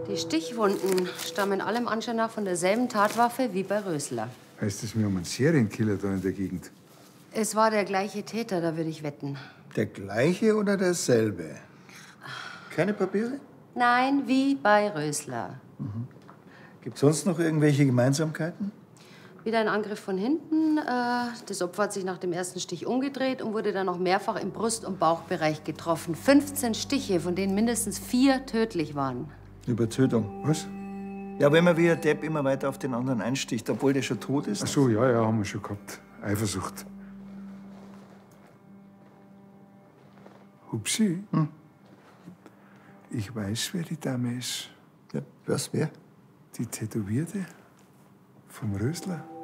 Die Stichwunden stammen allem Anschein nach von derselben Tatwaffe wie bei Rösler. Heißt es, wir haben einen Serienkiller da in der Gegend? Es war der gleiche Täter, da würde ich wetten. Der gleiche oder derselbe? Keine Papiere? Nein, wie bei Rösler. Gibt's sonst noch irgendwelche Gemeinsamkeiten? Wieder ein Angriff von hinten. Das Opfer hat sich nach dem ersten Stich umgedreht und wurde dann noch mehrfach im Brust- und Bauchbereich getroffen. 15 Stiche, von denen mindestens 4 tödlich waren. Übertötung. Was? Ja, wenn man wie ein Depp immer weiter auf den anderen einsticht, obwohl der schon tot ist. Ach so, ja, haben wir schon gehabt. Eifersucht. Hupsi? Ich weiß, wer die Dame ist. Ja, was, wer? Die Tätowierte vom Rösler.